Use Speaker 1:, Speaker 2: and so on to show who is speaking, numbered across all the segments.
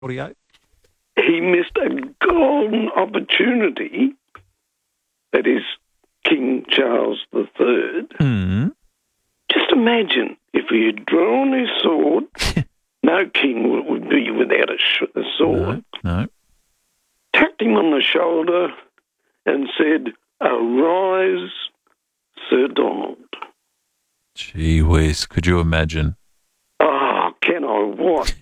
Speaker 1: audio.
Speaker 2: He missed a golden opportunity, that is King Charles III.
Speaker 1: Mm.
Speaker 2: Just imagine if he had drawn his sword, no king would be without a sword,
Speaker 1: No.
Speaker 2: tapped him on the shoulder and said, "Arise, Sir Donald."
Speaker 1: Gee whiz, could you imagine?
Speaker 2: Oh, can I what?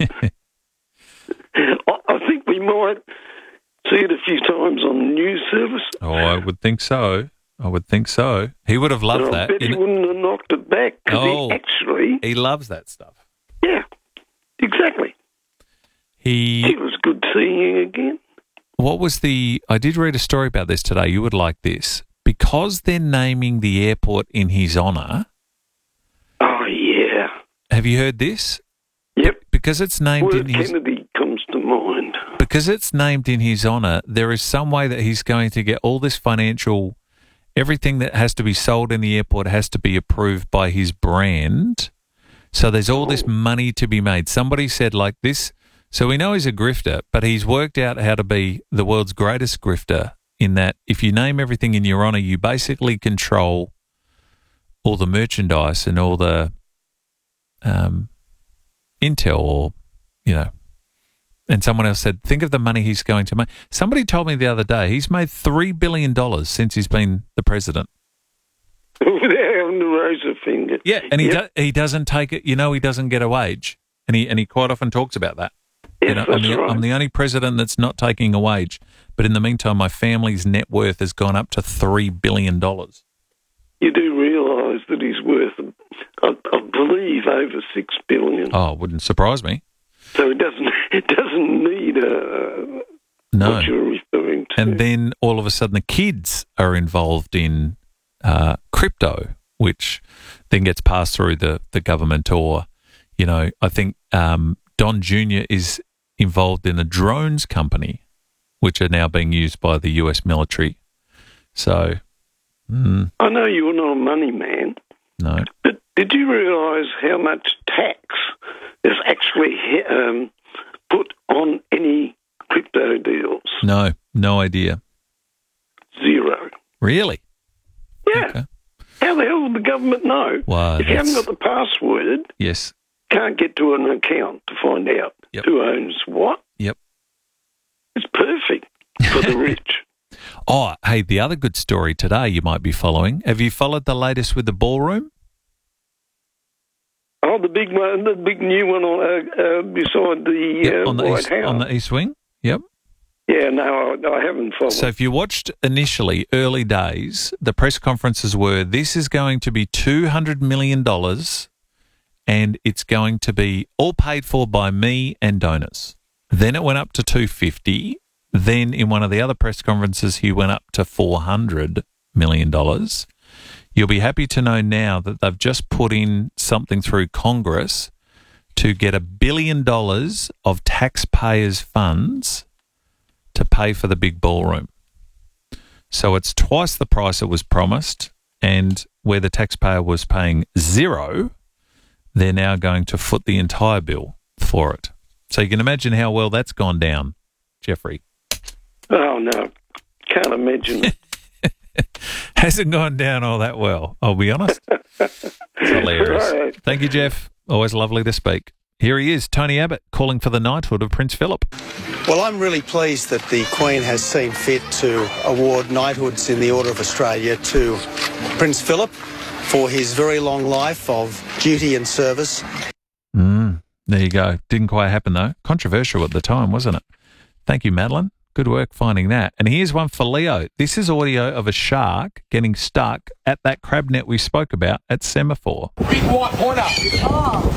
Speaker 2: I think we might see it a few times on the news service.
Speaker 1: Oh, I would think so. He would have loved
Speaker 2: But I
Speaker 1: that.
Speaker 2: bet he wouldn't have knocked it back, because
Speaker 1: He loves that stuff.
Speaker 2: yeah, exactly. It was good seeing you again.
Speaker 1: I did read a story about this today. You would like this. Because they're naming the airport in his honour.
Speaker 2: Oh, yeah.
Speaker 1: Have you heard this?
Speaker 2: Yep.
Speaker 1: Because it's named in his...
Speaker 2: Kennedy comes to mind.
Speaker 1: Because it's named in his honour, there is some way that he's going to get all this financial... Everything that has to be sold in the airport has to be approved by his brand. So there's all this money to be made. Somebody said like this... So we know he's a grifter, but he's worked out how to be the world's greatest grifter, in that if you name everything in your honour, you basically control all the merchandise and all the intel, or, and someone else said, think of the money he's going to make. Somebody told me the other day he's made $3 billion since he's been the president.
Speaker 2: Without having to raise a finger.
Speaker 1: Yeah, and he doesn't take it, he doesn't get a wage, and he quite often talks about that.
Speaker 2: Yes, that's right.
Speaker 1: I'm the only president that's not taking a wage. But in the meantime, my family's net worth has gone up to $3 billion.
Speaker 2: You do realise that he's worth, I believe, over $6 billion.
Speaker 1: Oh, it wouldn't surprise me.
Speaker 2: So it doesn't need what you're referring to.
Speaker 1: And then all of a sudden the kids are involved in crypto, which then gets passed through the government, or, I think Don Jr. is involved in a drones company, which are now being used by the US military. So,
Speaker 2: I know you're not a money man.
Speaker 1: No.
Speaker 2: But did you realise how much tax is actually put on any crypto deals?
Speaker 1: No idea.
Speaker 2: Zero.
Speaker 1: Really?
Speaker 2: Yeah.
Speaker 1: Okay.
Speaker 2: How the hell would the government know?
Speaker 1: Well,
Speaker 2: if you haven't got the password,
Speaker 1: yes,
Speaker 2: can't get to an account to find out who owns what.
Speaker 1: Yep.
Speaker 2: It's perfect for the rich.
Speaker 1: Oh, hey, the other good story today you might be following. Have you followed the latest with the ballroom?
Speaker 2: Oh, the big one, the big new one beside the
Speaker 1: on the
Speaker 2: White
Speaker 1: east,
Speaker 2: House.
Speaker 1: on the east wing? Yep.
Speaker 2: Yeah, no, I haven't followed.
Speaker 1: So if you watched initially, early days, the press conferences were, this is going to be $200 million and it's going to be all paid for by me and donors. Then it went up to 250. Then in one of the other press conferences, he went up to $400 million. You'll be happy to know now that they've just put in something through Congress to get $1 billion of taxpayers' funds to pay for the big ballroom. So it's twice the price it was promised, and where the taxpayer was paying $0, they're now going to foot the entire bill for it. So you can imagine how well that's gone down, Jeffrey.
Speaker 2: Oh, no. Can't imagine it.
Speaker 1: Hasn't gone down all that well, I'll be honest. It's hilarious.
Speaker 2: Right.
Speaker 1: Thank you, Jeff. Always lovely to speak. Here he is, Tony Abbott, calling for the knighthood of Prince Philip.
Speaker 3: Well, I'm really pleased that the Queen has seen fit to award knighthoods in the Order of Australia to Prince Philip for his very long life of duty and service.
Speaker 1: There you go. Didn't quite happen, though. Controversial at the time, wasn't it? Thank you, Madeline. Good work finding that. And here's one for Leo. This is audio of a shark getting stuck at that crab net we spoke about at Semaphore.
Speaker 4: Big white pointer. Oh.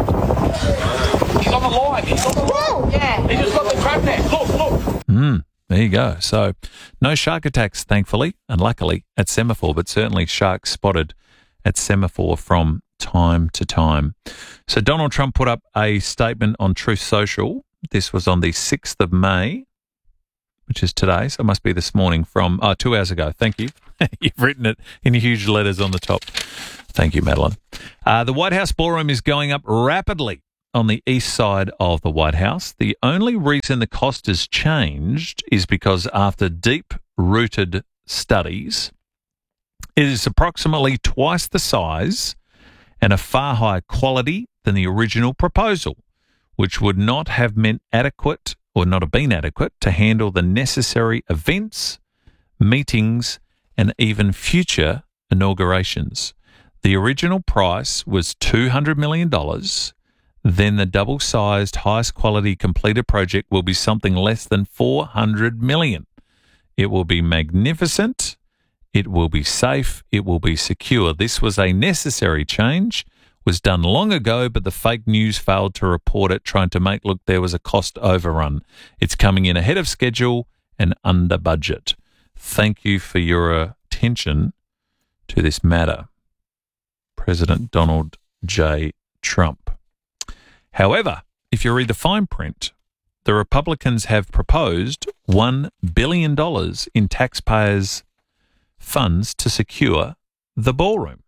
Speaker 4: He's on the line. He's on the line. Yeah. He just got the crab net. Look.
Speaker 1: There you go. So no shark attacks, thankfully, and luckily at Semaphore, but certainly sharks spotted at Semaphore from time to time. So Donald Trump put up a statement on Truth Social. This was on the 6th of May, which is today, so it must be this morning from 2 hours ago. Thank you. You've written it in huge letters on the top. Thank you, Madeline. The White House ballroom is going up rapidly on the east side of the White House. The only reason the cost has changed is because after deep-rooted studies, it is approximately twice the size and a far higher quality than the original proposal, which would not have been adequate to handle the necessary events, meetings, and even future inaugurations. The original price was $200 million. Then the double-sized, highest quality completed project will be something less than $400 million. It will be magnificent. It will be safe. It will be secure. This was a necessary change. Was done long ago, but the fake news failed to report it, trying to make look there was a cost overrun. It's coming in ahead of schedule and under budget. Thank you for your attention to this matter. President Donald J. Trump. However, if you read the fine print, the Republicans have proposed $1 billion in taxpayers' funds to secure the ballroom.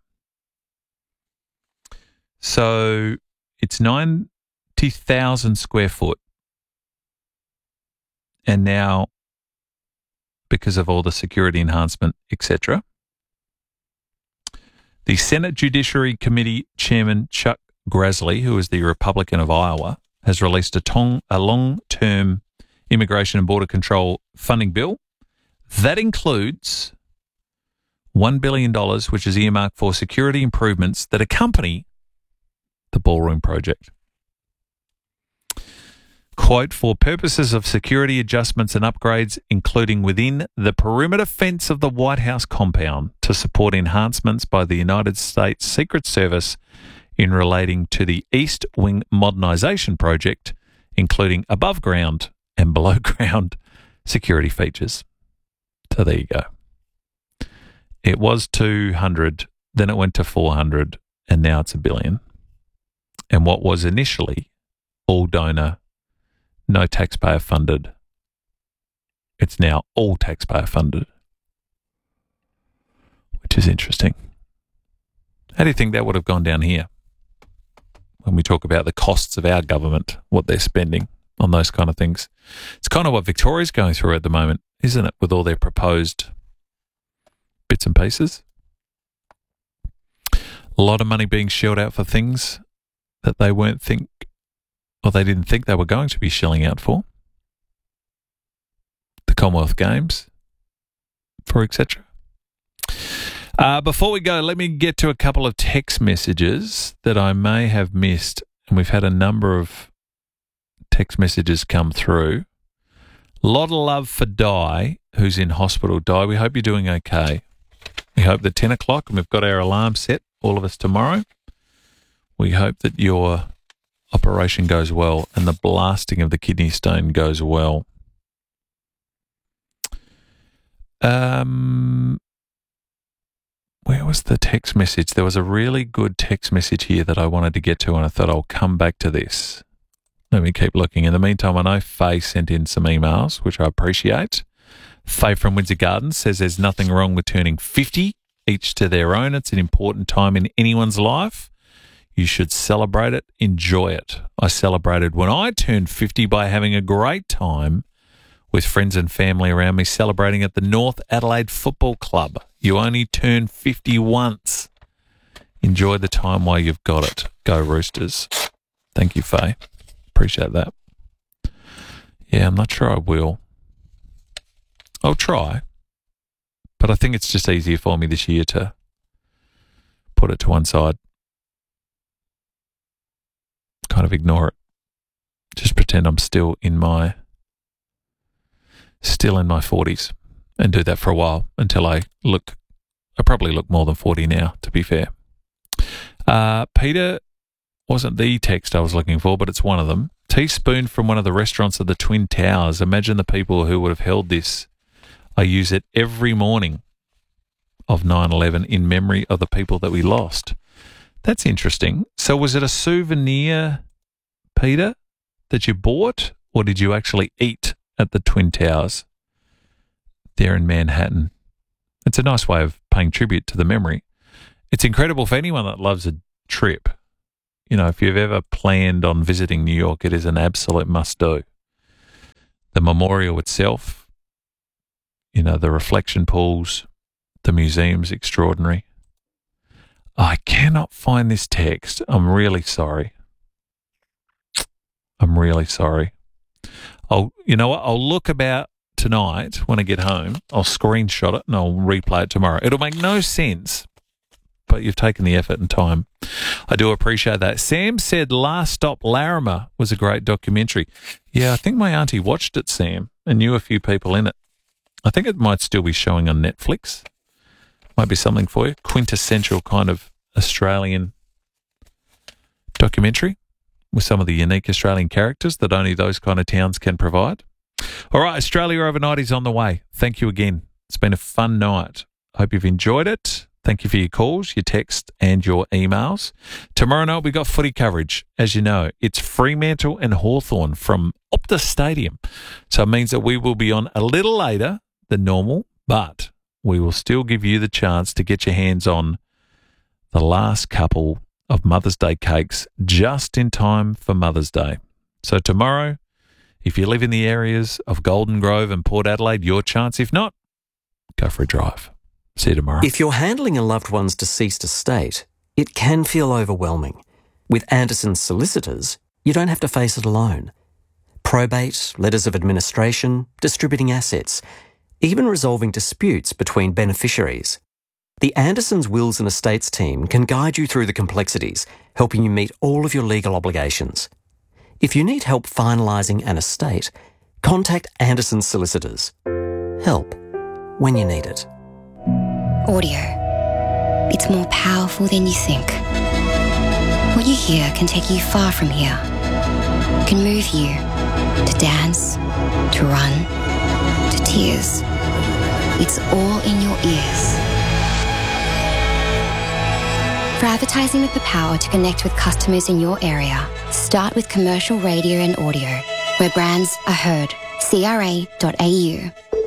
Speaker 1: So it's 90,000 square foot. And now, because of all the security enhancement, etc., the Senate Judiciary Committee Chairman Chuck Grassley, who is the Republican of Iowa, has released a long-term immigration and border control funding bill. That includes $1 billion, which is earmarked for security improvements that accompany the ballroom project. Quote, for purposes of security adjustments and upgrades, including within the perimeter fence of the White House compound to support enhancements by the United States Secret Service in relating to the East Wing Modernization Project, including above ground and below ground security features. So there you go. It was 200, then it went to 400, and now it's $1 billion. And what was initially all donor, no taxpayer funded, it's now all taxpayer funded, which is interesting. How do you think that would have gone down here when we talk about the costs of our government, what they're spending on those kind of things? It's kind of what Victoria's going through at the moment, isn't it, with all their proposed bits and pieces? A lot of money being shelled out for things that they they didn't think they were going to be shelling out for. The Commonwealth Games, for etc. Before we go, let me get to a couple of text messages that I may have missed. And we've had a number of text messages come through. A lot of love for Di, who's in hospital. Di, we hope you're doing okay. We hope that 10 o'clock, and we've got our alarm set, all of us tomorrow. We hope that your operation goes well and the blasting of the kidney stone goes well. Where was the text message? There was a really good text message here that I wanted to get to, and I thought I'll come back to this. Let me keep looking. In the meantime, I know Faye sent in some emails, which I appreciate. Faye from Windsor Gardens says there's nothing wrong with turning 50, each to their own. It's an important time in anyone's life. You should celebrate it, enjoy it. I celebrated when I turned 50 by having a great time with friends and family around me, celebrating at the North Adelaide Football Club. You only turn 50 once. Enjoy the time while you've got it. Go Roosters. Thank you, Faye. Appreciate that. Yeah, I'm not sure I will. I'll try. But I think it's just easier for me this year to put it to one side. Kind of ignore it. Just pretend I'm still in my 40s and do that for a while until I probably look more than 40 now, to be fair. Peter wasn't the text I was looking for, but it's one of them. Teaspoon from one of the restaurants of the Twin Towers. Imagine the people who would have held this. I use it every morning of 9/11 in memory of the people that we lost. That's interesting. So was it a souvenir, Peter, that you bought, or did you actually eat at the Twin Towers there in Manhattan? It's a nice way of paying tribute to the memory. It's incredible for anyone that loves a trip you know, if you've ever planned on visiting New York, it is an absolute must-do. The memorial itself, you know, the reflection pools, the museum's extraordinary. I cannot find this text. I'm really sorry. You know what? I'll look about tonight when I get home. I'll screenshot it and I'll replay it tomorrow. It'll make no sense, but you've taken the effort and time. I do appreciate that. Sam said Last Stop Larimer was a great documentary. Yeah, I think my auntie watched it, Sam, and knew a few people in it. I think it might still be showing on Netflix. Might be something for you. Quintessential kind of Australian documentary with some of the unique Australian characters that only those kind of towns can provide. All right, Australia Overnight is on the way. Thank you again. It's been a fun night. Hope you've enjoyed it. Thank you for your calls, your texts and your emails. Tomorrow night we've got footy coverage. As you know, it's Fremantle and Hawthorn from Optus Stadium. So it means that we will be on a little later than normal, but we will still give you the chance to get your hands on the last couple of Mother's Day cakes just in time for Mother's Day. So tomorrow, if you live in the areas of Golden Grove and Port Adelaide, your chance. If not, go for a drive. See you tomorrow.
Speaker 5: If you're handling a loved one's deceased estate, it can feel overwhelming. With Anderson's solicitors, you don't have to face it alone. Probate, letters of administration, distributing assets, even resolving disputes between beneficiaries. The Anderson's Wills and Estates team can guide you through the complexities, helping you meet all of your legal obligations. If you need help finalising an estate, contact Anderson's solicitors. Help when you need it.
Speaker 6: Audio. It's more powerful than you think. What you hear can take you far from here. Can move you to dance, to run, to tears. It's all in your ears. For advertising with the power to connect with customers in your area, start with commercial radio and audio, where brands are heard. CRA.au.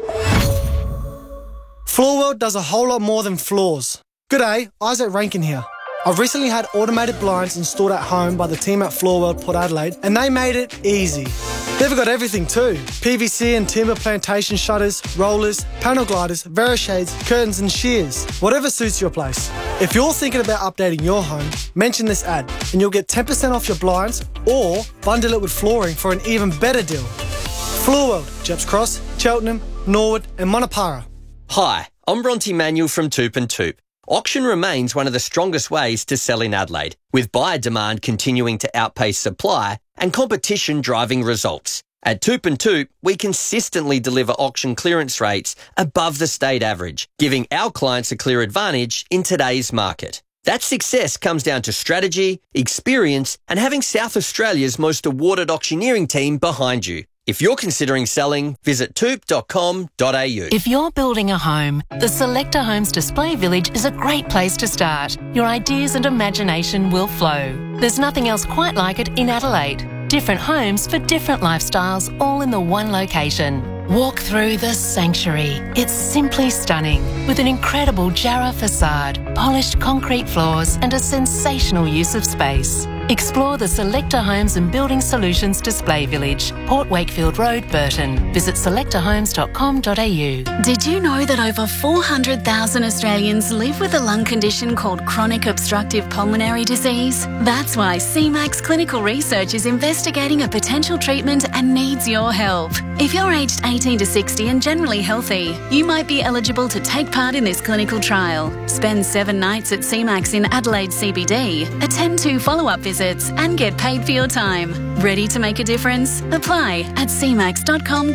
Speaker 7: Floorworld does a whole lot more than floors. G'day, Isaac Rankin here. I've recently had automated blinds installed at home by the team at Floorworld Port Adelaide, and they made it easy. They've got everything too. PVC and timber plantation shutters, rollers, panel gliders, Verishades, curtains and shears. Whatever suits your place. If you're thinking about updating your home, mention this ad and you'll get 10% off your blinds or bundle it with flooring for an even better deal. Floorworld, Jeps Cross, Cheltenham, Norwood and Monopara.
Speaker 8: Hi, I'm Bronte Manuel from Toop and Toop. Auction remains one of the strongest ways to sell in Adelaide, with buyer demand continuing to outpace supply and competition driving results. At Toop and Toop, we consistently deliver auction clearance rates above the state average, giving our clients a clear advantage in today's market. That success comes down to strategy, experience, and having South Australia's most awarded auctioneering team behind you. If you're considering selling, visit toop.com.au.
Speaker 9: If you're building a home, the Selector Homes Display Village is a great place to start. Your ideas and imagination will flow. There's nothing else quite like it in Adelaide. Different homes for different lifestyles, all in the one location. Walk through the sanctuary. It's simply stunning, with an incredible Jarrah facade, polished concrete floors and a sensational use of space. Explore the Selector Homes and Building Solutions Display Village, Port Wakefield Road, Burton. Visit selectorhomes.com.au.
Speaker 10: Did you know that over 400,000 Australians live with a lung condition called chronic obstructive pulmonary disease? That's why CMAX Clinical Research is investigating a potential treatment and needs your help. If you're aged 18 to 60 and generally healthy, you might be eligible to take part in this clinical trial. Spend 7 nights at CMAX in Adelaide CBD, attend 2 follow-up visits and get paid for your time. Ready to make a difference? Apply at cmax.com.au.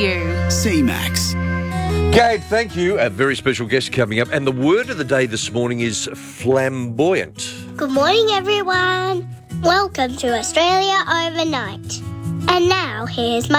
Speaker 11: CMAX. Gabe, thank you. A very special guest coming up. And the word of the day this morning is flamboyant.
Speaker 12: Good morning, everyone. Welcome to Australia Overnight. And now, here's my